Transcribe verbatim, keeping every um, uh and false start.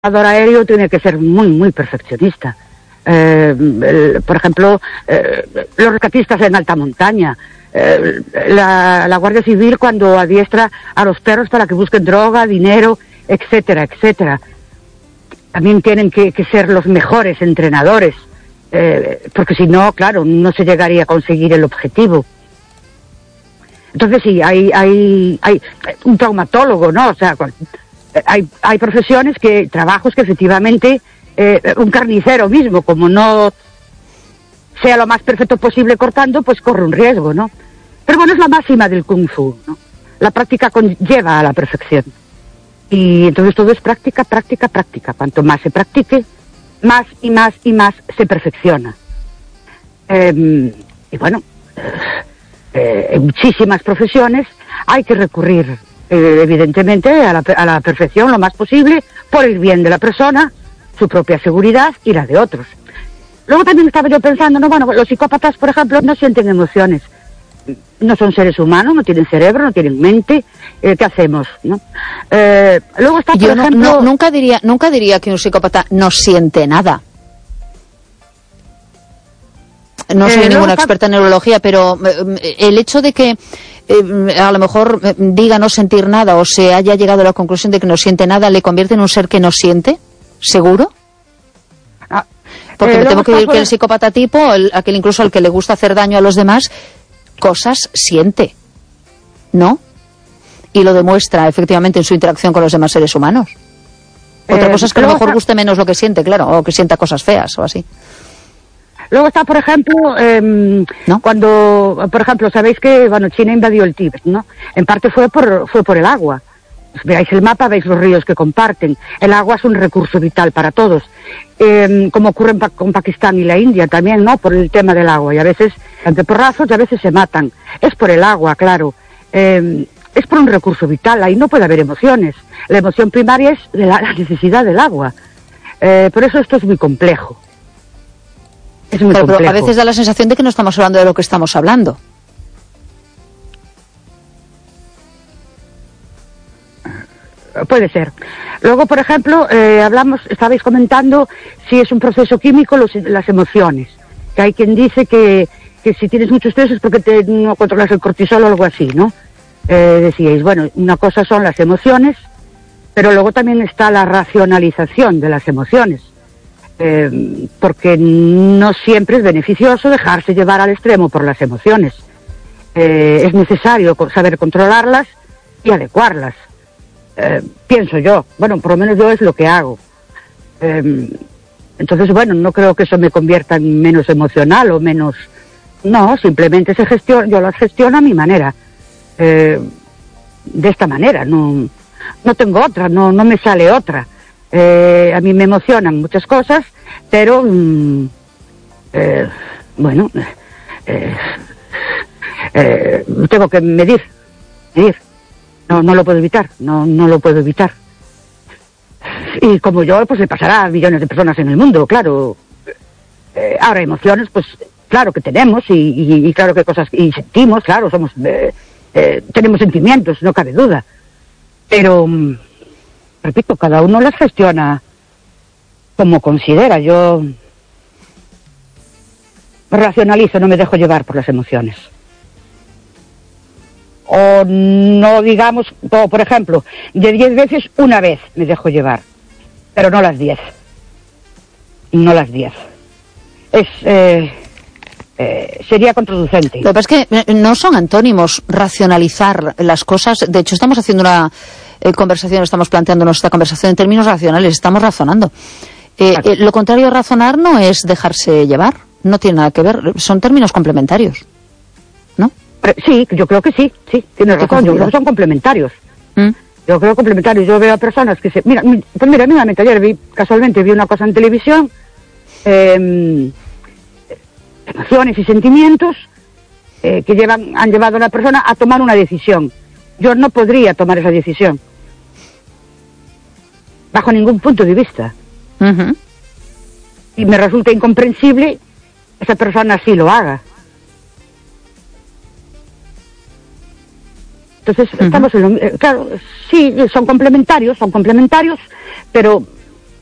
controlador aéreo tiene que ser muy, muy perfeccionista. Eh, el, por ejemplo, eh, los rescatistas en alta montaña, eh, la, la Guardia Civil cuando adiestra a los perros para que busquen droga, dinero, etcétera, etcétera. También tienen que, que ser los mejores entrenadores, eh, porque si no, claro, no se llegaría a conseguir el objetivo. Entonces sí, hay, hay, hay un traumatólogo, ¿no? O sea, hay, hay profesiones que, trabajos que efectivamente, eh, un carnicero mismo, como no sea lo más perfecto posible cortando, pues corre un riesgo, ¿no? Pero bueno, es la máxima del Kung Fu, ¿no? La práctica conlleva a la perfección. Y entonces todo es práctica, práctica, práctica. Cuanto más se practique, más y más y más se perfecciona. Eh, y bueno, eh, en muchísimas profesiones hay que recurrir, eh, evidentemente, a la, a la perfección lo más posible, por el bien de la persona, su propia seguridad y la de otros. Luego también estaba yo pensando, no, bueno, los psicópatas, por ejemplo, no sienten emociones. No son seres humanos, no tienen cerebro, no tienen mente. Eh, ¿Qué hacemos? ¿No? Eh, luego está, por Yo ejemplo... no, no, nunca diría, nunca diría que un psicópata no siente nada. No soy eh, ninguna está... experta en neurología, pero eh, el hecho de que eh, a lo mejor eh, diga no sentir nada o se haya llegado a la conclusión de que no siente nada, ¿le convierte en un ser que no siente? ¿Seguro? Ah, Porque eh, me temo que, por... que el psicópata tipo, el, aquel incluso al que le gusta hacer daño a los demás, cosas siente, ¿no? Y lo demuestra efectivamente en su interacción con los demás seres humanos. Otra eh, cosa es que a lo mejor está... guste menos lo que siente, claro, o que sienta cosas feas o así. Luego está, por ejemplo, eh, ¿no? Cuando, por ejemplo, sabéis que, bueno, China invadió el Tíbet, ¿no? En parte fue por, fue por el agua. Pues veáis el mapa, veis los ríos que comparten. El agua es un recurso vital para todos. Eh, como ocurre en pa con Pakistán y la India también, ¿no? Por el tema del agua. Y a veces, ante porrazos, y a veces se matan. Es por el agua, claro. Eh, es por un recurso vital. Ahí no puede haber emociones. La emoción primaria es la, la necesidad del agua. Eh, por eso esto es muy complejo. Es muy pero, complejo. Pero a veces da la sensación de que no estamos hablando de lo que estamos hablando. Puede ser. Luego, por ejemplo, eh, hablamos, estabais comentando si es un proceso químico los, las emociones. Que hay quien dice que, que si tienes mucho estrés es porque te, no controlas el cortisol o algo así, ¿no? Eh, decíais, bueno, una cosa son las emociones, pero luego también está la racionalización de las emociones. Eh, porque no siempre es beneficioso dejarse llevar al extremo por las emociones. Eh, es necesario saber controlarlas y adecuarlas. Eh, pienso yo, bueno, por lo menos yo es lo que hago. Eh, entonces, bueno, no creo que eso me convierta en menos emocional o menos... No, simplemente se gestiona, yo las gestiono a mi manera. Eh, de esta manera, no, no tengo otra, no, no me sale otra. Eh, a mí me emocionan muchas cosas, pero, mm, eh, bueno, eh, eh, tengo que medir, medir. No, no lo puedo evitar, no, no lo puedo evitar. Y como yo, pues le pasará a millones de personas en el mundo, claro. Eh, ahora, emociones, pues claro que tenemos, y, y, y claro que cosas, y sentimos, claro, somos, eh, eh, tenemos sentimientos, no cabe duda. Pero, repito, cada uno las gestiona como considera. Yo racionalizo, no me dejo llevar por las emociones. O no digamos, o por ejemplo, de diez veces, una vez me dejo llevar, pero no las diez. No las diez. Es, eh, eh, sería contraproducente. Lo que pasa es que no son antónimos racionalizar las cosas. De hecho, estamos haciendo una eh, conversación, estamos planteándonos esta conversación en términos racionales, estamos razonando. Eh, claro. eh, lo contrario de razonar no es dejarse llevar, no tiene nada que ver, son términos complementarios, ¿no? Sí, yo creo que sí, sí, tienes razón, yo creo que son complementarios. ¿Mm? Yo creo complementarios, yo veo a personas que se... Mira, pues mira, mira, ayer vi, casualmente vi una cosa en televisión, eh, emociones y sentimientos eh, que llevan, han llevado a una persona a tomar una decisión. Yo no podría tomar esa decisión, bajo ningún punto de vista. Uh-huh. Y me resulta incomprensible esa persona así lo haga. Entonces, uh-huh. estamos en lo, eh, claro, sí, son complementarios, son complementarios, pero